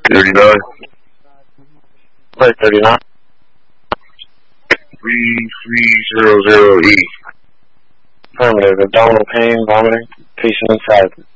39. Plate 39. 3300E. Affirmative. Abdominal pain, vomiting, patient inside.